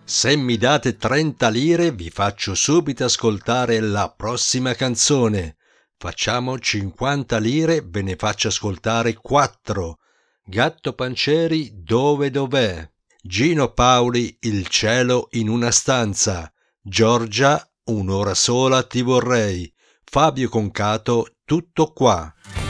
Se mi date 30 lire vi faccio subito ascoltare la prossima canzone. Facciamo 50 lire, ve ne faccio ascoltare 4. Gatto Pancieri, dov'è? Gino Paoli, Il cielo in una stanza. Giorgia, Un'ora sola ti vorrei. Fabio Concato, Tutto qua.